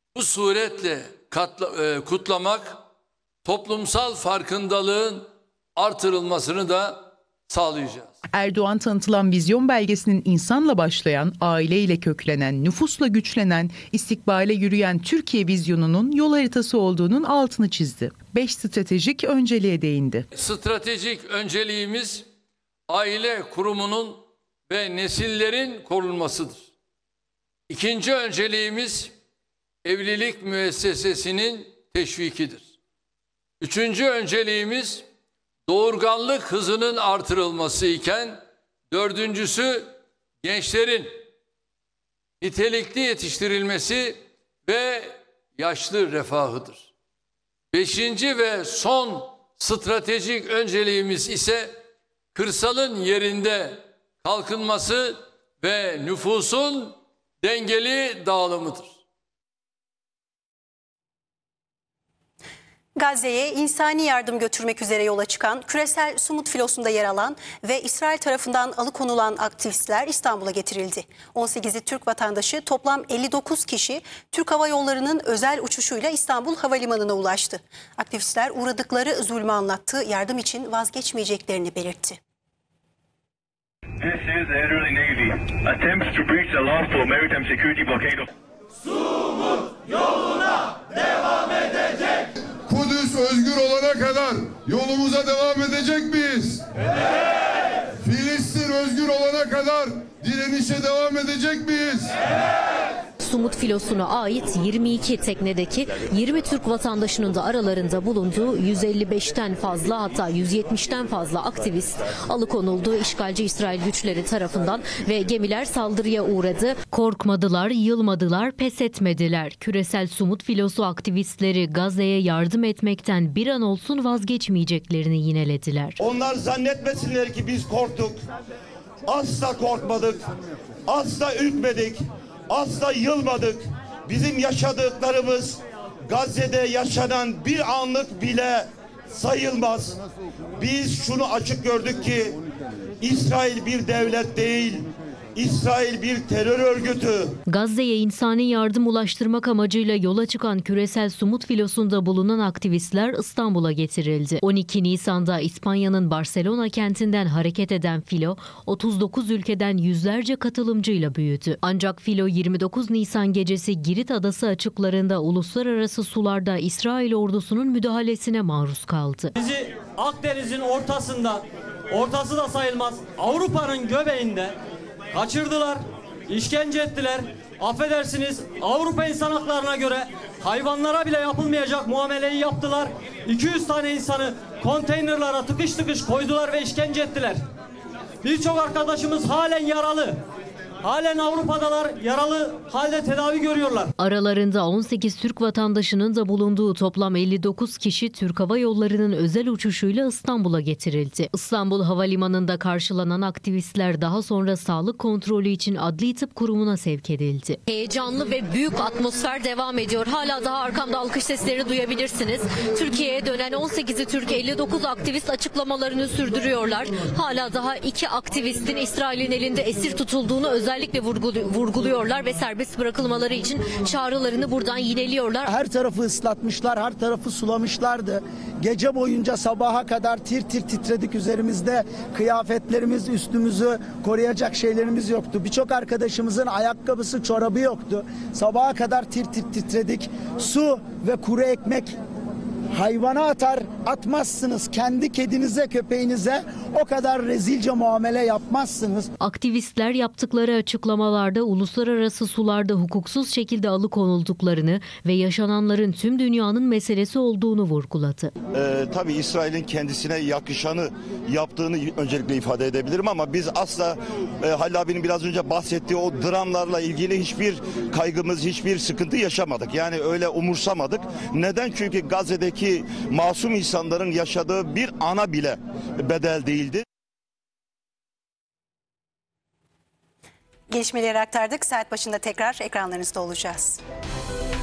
Bu suretle kutlamak toplumsal farkındalığın artırılmasını da sağlayacağız. Erdoğan tanıtılan vizyon belgesinin insanla başlayan, aileyle köklenen, nüfusla güçlenen, istikbale yürüyen Türkiye vizyonunun yol haritası olduğunun altını çizdi. 5 stratejik önceliğe değindi. Stratejik önceliğimiz aile kurumunun ve nesillerin korunmasıdır. İkinci önceliğimiz evlilik müessesesinin teşvikidir. Üçüncü önceliğimiz doğurganlık hızının artırılması iken, dördüncüsü gençlerin nitelikli yetiştirilmesi ve yaşlı refahıdır. Beşinci ve son stratejik önceliğimiz ise kırsalın yerinde kalkınması ve nüfusun dengeli dağılımıdır. Gazze'ye insani yardım götürmek üzere yola çıkan küresel Sumut filosunda yer alan ve İsrail tarafından alıkonulan aktivistler İstanbul'a getirildi. 18'i Türk vatandaşı, toplam 59 kişi Türk Hava Yolları'nın özel uçuşuyla İstanbul Havalimanı'na ulaştı. Aktivistler uğradıkları zulmü anlattı, yardım için vazgeçmeyeceklerini belirtti. This is the Israeli Navy attempts to breach the lawful maritime security blockade of Sumut yoluna devam edecek. Kudüs özgür olana kadar yolumuza devam edecek miyiz? Evet. Filistin özgür olana kadar direnişe devam edecek miyiz? Evet. Sumut filosuna ait 22 teknedeki 20 Türk vatandaşının da aralarında bulunduğu 155'ten fazla, hatta 170'ten fazla aktivist alıkonuldu işgalci İsrail güçleri tarafından ve gemiler saldırıya uğradı. Korkmadılar, yılmadılar, pes etmediler. Küresel Sumut filosu aktivistleri Gazze'ye yardım etmekten bir an olsun vazgeçmeyeceklerini yinelediler. Onlar zannetmesinler ki biz korktuk. Asla korkmadık. Asla ürkmedik. Asla yılmadık. Bizim yaşadıklarımız Gazze'de yaşanan bir anlık bile sayılmaz. Biz şunu açık gördük ki İsrail bir devlet değil, İsrail bir terör örgütü. Gazze'ye insani yardım ulaştırmak amacıyla yola çıkan küresel Sumut filosunda bulunan aktivistler İstanbul'a getirildi. 12 Nisan'da İspanya'nın Barcelona kentinden hareket eden filo 39 ülkeden yüzlerce katılımcıyla büyüdü. Ancak filo 29 Nisan gecesi Girit Adası açıklarında uluslararası sularda İsrail ordusunun müdahalesine maruz kaldı. Bizi Akdeniz'in ortasında, ortası da sayılmaz, Avrupa'nın göbeğinde kaçırdılar, işkence ettiler. Affedersiniz, Avrupa insan haklarına göre hayvanlara bile yapılmayacak muameleyi yaptılar. 200 tane insanı konteynerlara tıkış tıkış koydular ve işkence ettiler. Birçok arkadaşımız halen yaralı. Halen Avrupa'dalar, yaralı halde tedavi görüyorlar. Aralarında 18 Türk vatandaşının da bulunduğu toplam 59 kişi Türk Hava Yolları'nın özel uçuşuyla İstanbul'a getirildi. İstanbul Havalimanı'nda karşılanan aktivistler daha sonra sağlık kontrolü için Adli Tıp Kurumu'na sevk edildi. Heyecanlı ve büyük atmosfer devam ediyor. Hala daha arkamda alkış sesleri duyabilirsiniz. Türkiye'ye dönen 18'i Türk 59 aktivist açıklamalarını sürdürüyorlar. Hala daha 2 aktivistin İsrail'in elinde esir tutulduğunu özellikle vurguluyorlar ve serbest bırakılmaları için çağrılarını buradan yineliyorlar. Her tarafı ıslatmışlar, her tarafı sulamışlardı. Gece boyunca sabaha kadar tir tir titredik, üzerimizde kıyafetlerimiz, üstümüzü koruyacak şeylerimiz yoktu. Birçok arkadaşımızın ayakkabısı, çorabı yoktu. Sabaha kadar tir tir titredik. Su ve kuru ekmek hayvana atmazsınız. Kendi kedinize, köpeğinize o kadar rezilce muamele yapmazsınız. Aktivistler yaptıkları açıklamalarda uluslararası sularda hukuksuz şekilde alıkonulduklarını ve yaşananların tüm dünyanın meselesi olduğunu vurguladı. Tabii İsrail'in kendisine yakışanı yaptığını öncelikle ifade edebilirim ama biz asla Halil abinin biraz önce bahsettiği o dramlarla ilgili hiçbir kaygımız, hiçbir sıkıntı yaşamadık. Yani öyle umursamadık. Neden? Çünkü Gazze'deki masum insanların yaşadığı bir ana bile bedel değildi. Gelişmeleri aktardık. Saat başında tekrar ekranlarınızda olacağız.